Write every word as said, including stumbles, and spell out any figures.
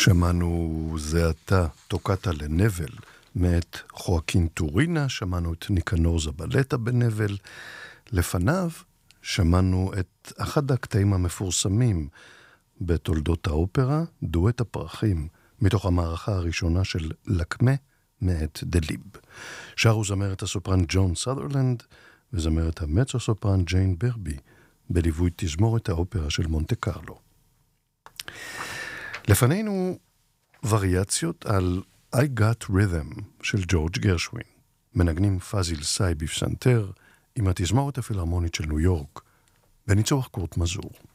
שמענו זה עתה טוקטה לנבל מאת חואקין טורינה, שמענו את ניקנור זבלטה בנבל, לפניו שמענו את אחד הקטעים המפורסמים בתולדות האופרה, דואט הפרחים, מתוך המערכה הראשונה של לקמה מאת דליב. שרו זמרת הסופרן ג'ון סאת'רלנד וזמרת המצו סופרן ג'יין ברבי, בליווי תזמורת האופרה של מונטה קרלו. לפנינו וריאציות על I Got Rhythm של ג'ורג' גרשווין. מנגנים פאזיל סאי בפסנתר עם התזמורת הפילהרמונית של ניו יורק, בניצוח קורט מזור.